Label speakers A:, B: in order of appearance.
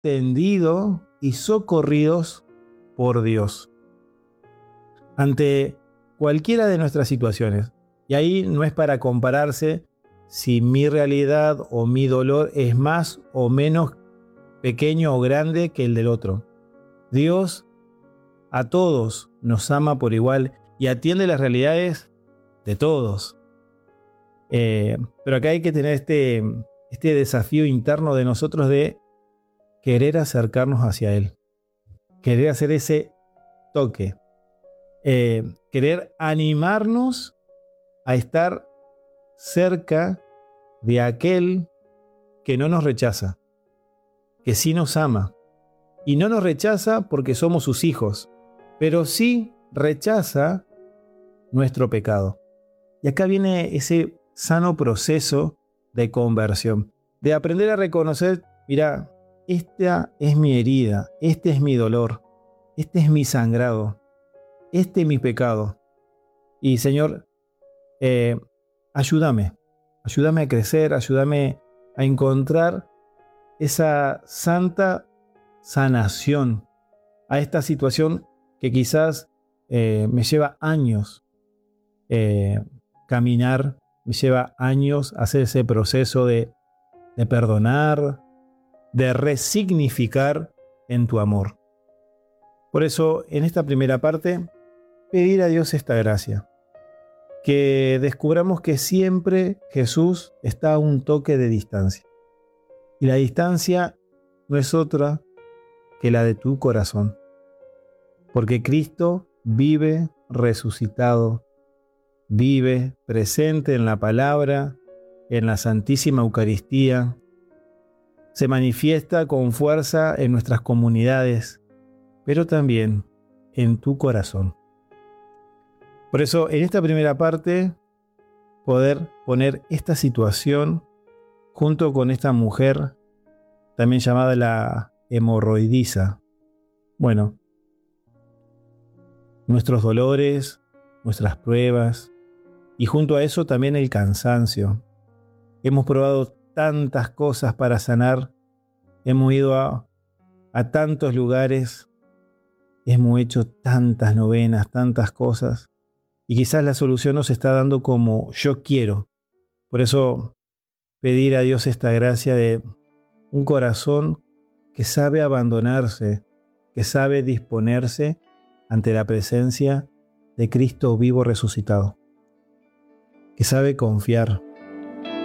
A: atendido y socorridos por Dios ante cualquiera de nuestras situaciones. Y ahí no es para compararse si mi realidad o mi dolor es más o menos pequeño o grande que el del otro. Dios a todos nos ama por igual y atiende las realidades de todos. Pero acá hay que tener este desafío interno de nosotros de querer acercarnos hacia Él, querer hacer ese toque, querer animarnos a estar cerca de aquel que no nos rechaza, que sí nos ama. Y no nos rechaza porque somos sus hijos, pero sí rechaza nuestro pecado. Y acá viene ese sano proceso de conversión, de aprender a reconocer, mira, esta es mi herida, este es mi dolor, este es mi sangrado, este es mi pecado. Y Señor, ayúdame a crecer, ayúdame a encontrar esa santa sanación a esta situación que quizás me lleva años caminar, me lleva años hacer ese proceso de perdonar, de resignificar en tu amor. Por eso, en esta primera parte, pedir a Dios esta gracia, que descubramos que siempre Jesús está a un toque de distancia. Y la distancia no es otra que la de tu corazón. Porque Cristo vive resucitado, vive presente en la palabra, en la Santísima Eucaristía, se manifiesta con fuerza en nuestras comunidades, pero también en tu corazón. Por eso, en esta primera parte, poder poner esta situación junto con esta mujer, también llamada la hemorroidisa. Bueno, nuestros dolores, nuestras pruebas, y junto a eso también el cansancio. Hemos probado tantas cosas para sanar, hemos ido a tantos lugares, hemos hecho tantas novenas, tantas cosas, y quizás la solución no se está dando como yo quiero. Por eso pedir a Dios esta gracia de un corazón que sabe abandonarse, que sabe disponerse ante la presencia de Cristo vivo resucitado, que sabe confiar,